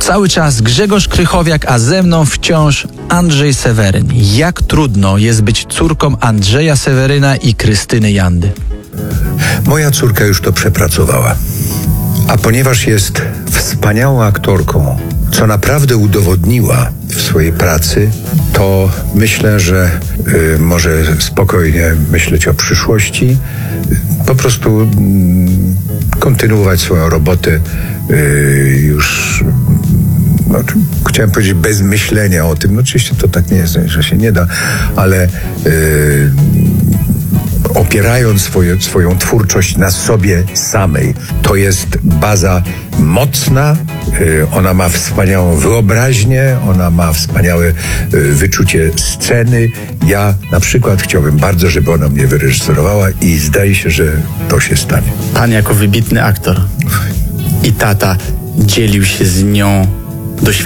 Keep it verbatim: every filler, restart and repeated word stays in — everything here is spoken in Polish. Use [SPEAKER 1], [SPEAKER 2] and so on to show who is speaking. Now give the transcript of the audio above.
[SPEAKER 1] cały czas Grzegorz Krychowiak, a ze mną wciąż Andrzej Seweryn. Jak trudno jest być córką Andrzeja Seweryna i Krystyny Jandy?
[SPEAKER 2] Moja córka już to przepracowała. A ponieważ jest wspaniałą aktorką, co naprawdę udowodniła w swojej pracy, to myślę, że y, może spokojnie myśleć o przyszłości, y, po prostu y, kontynuować swoją robotę y, już, no, chciałem powiedzieć bez myślenia o tym. No, oczywiście to tak nie jest, że się nie da, ale y, opierając swoje, swoją twórczość na sobie samej. To jest baza mocna, y, ona ma wspaniałą wyobraźnię, ona ma wspaniałe y, wyczucie sceny. Ja na przykład chciałbym bardzo, żeby ona mnie wyreżyserowała i zdaje się, że to się stanie.
[SPEAKER 3] Pan jako wybitny aktor i tata dzielił się z nią doświadczeniem